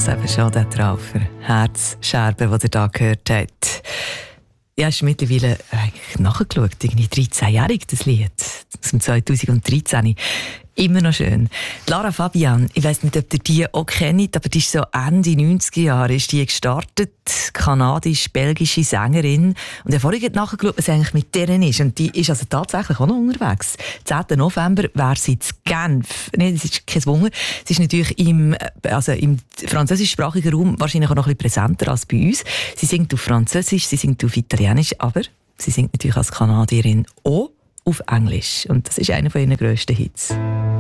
es eben schon, der Traufer. Herzscherben, die ihr da gehört habt. Ja, es ist mittlerweile eigentlich nachgeschaut, irgendwie 13-jährig, das Lied. Aus dem 2013. Immer noch schön. Lara Fabian, ich weiss nicht, ob ihr die auch kennt, aber die ist so Ende 90er Jahre ist die gestartet, kanadisch-belgische Sängerin. Und ich habe vorhin nachgeschaut, was eigentlich mit deren ist. Und die ist also tatsächlich auch noch unterwegs. 10. November wäre sie in Genf. Nein, das ist kein Wunder. Sie ist natürlich im französischsprachigen Raum wahrscheinlich auch noch ein bisschen präsenter als bei uns. Sie singt auf Französisch, sie singt auf Italienisch, aber sie singt natürlich als Kanadierin auch auf Englisch. Und das ist einer von ihren grössten Hits.